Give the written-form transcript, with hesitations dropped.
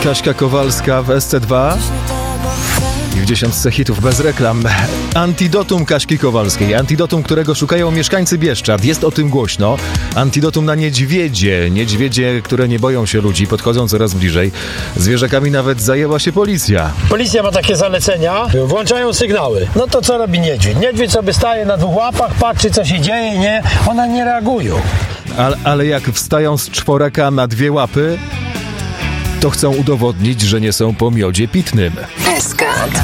Kaśka Kowalska w SC2 i w 10 hitów bez reklam. Antidotum Kaśki Kowalskiej. Antidotum, którego szukają mieszkańcy Bieszczad. Jest o tym głośno. Antidotum na niedźwiedzie. Niedźwiedzie, które nie boją się ludzi, podchodzą coraz bliżej. Zwierzakami nawet zajęła się policja. Policja ma takie zalecenia, włączają sygnały. No to co robi niedźwiedź? Niedźwiedź sobie staje na 2 łapach, patrzy co się dzieje, nie? One nie reagują. Ale jak wstają z 4 na 2 łapy, to chcą udowodnić, że nie są po miodzie pitnym. SK.